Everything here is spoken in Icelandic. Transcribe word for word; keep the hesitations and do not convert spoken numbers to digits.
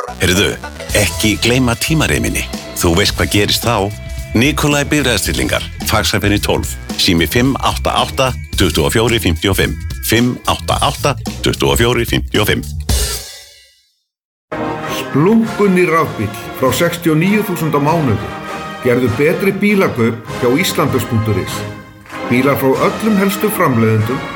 Heyrðu, ekki gleyma tímareiminni. Þú veist hvað gerist þá. Nikolai Bifreiðastillingar, Faxafeni tólf, sími fimm átta átta, tvö fjögur fimm fimm, fimm átta átta, tvö fjögur fimm fimm. Splunkunni rafbíll frá sextíu og níu þúsund á mánuði. Gerðu betri bílakaup hjá Íslandus punktur is. Bílar frá öllum helstu framleiðendum